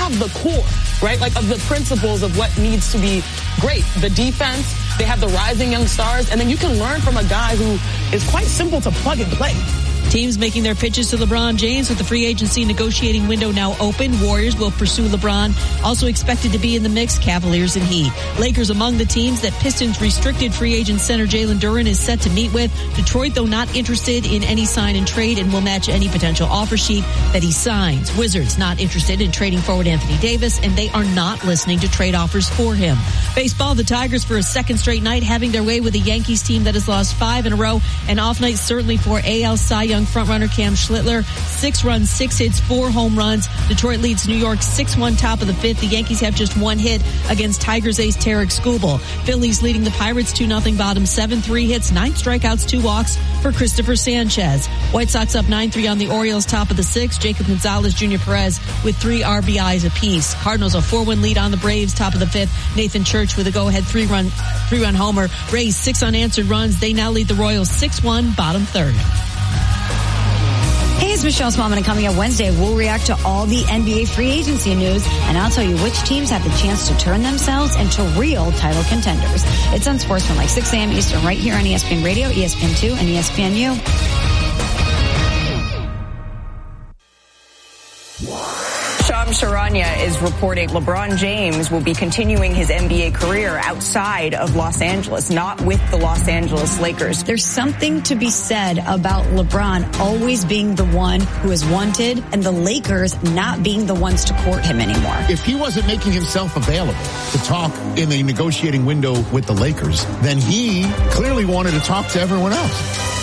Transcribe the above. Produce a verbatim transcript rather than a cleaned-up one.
have the core, right? Like of the principles of what needs to be great. The defense, they have the rising young stars, and then you can learn from a guy who is quite simple to plug and play. Teams making their pitches to LeBron James with the free agency negotiating window now open. Warriors will pursue LeBron. Also expected to be in the mix, Cavaliers and Heat. Lakers among the teams that Pistons restricted free agent center Jalen Duren is set to meet with. Detroit, though, not interested in any sign and trade and will match any potential offer sheet that he signs. Wizards not interested in trading forward Anthony Davis, and they are not listening to trade offers for him. Baseball, the Tigers for a second straight night having their way with a Yankees team that has lost five in a row. An off night certainly for A L Cy Young frontrunner Cam Schlittler. Six runs, six hits, four home runs. Detroit leads New York six one top of the fifth. The Yankees have just one hit against Tigers ace Tarek Skubal. Phillies leading the Pirates two nothing bottom seven, three hits, nine strikeouts, two walks for Christopher Sanchez. White Sox up nine three on the Orioles top of the sixth. Jacob Gonzalez, Junior Perez with three R B Is apiece. Cardinals a four one lead on the Braves top of the fifth. Nathan Church with a go-ahead three-run three-run homer. Rays six unanswered runs. They now lead the Royals six one bottom third. Hey, it's Michelle Smallman, and coming up Wednesday, we'll react to all the N B A free agency news, and I'll tell you which teams have the chance to turn themselves into real title contenders. It's on Sportsman, like six a.m. Eastern, right here on E S P N Radio, E S P N two, and E S P N U. Shams Charania is reporting LeBron James will be continuing his N B A career outside of Los Angeles, not with the Los Angeles Lakers. There's something to be said about LeBron always being the one who is wanted and the Lakers not being the ones to court him anymore. If he wasn't making himself available to talk in the negotiating window with the Lakers, then he clearly wanted to talk to everyone else.